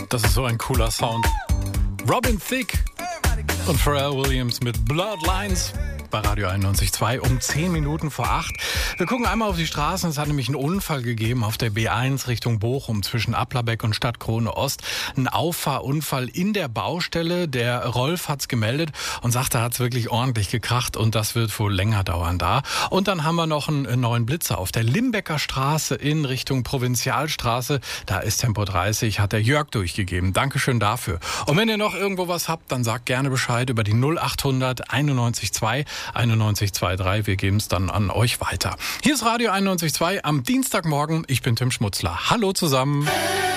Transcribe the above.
Das ist so ein cooler Sound. Robin Thicke und Pharrell Williams mit Bloodlines bei Radio 91.2 um 10 Minuten vor 8. Wir gucken einmal auf die Straßen. Es hat nämlich einen Unfall gegeben auf der B1 Richtung Bochum zwischen Applerbeck und Stadtkrone Ost. Ein Auffahrunfall in der Baustelle. Der Rolf hat's gemeldet und sagt, da hat's wirklich ordentlich gekracht und das wird wohl länger dauern da. Und dann haben wir noch einen neuen Blitzer auf der Limbecker Straße in Richtung Provinzialstraße. Da ist Tempo 30, hat der Jörg durchgegeben. Dankeschön dafür. Und wenn ihr noch irgendwo was habt, dann sagt gerne Bescheid über die 0800 91.2 91.23. Wir geben es dann an euch weiter. Hier ist Radio 91.2 am Dienstagmorgen. Ich bin Tim Schmutzler. Hallo zusammen.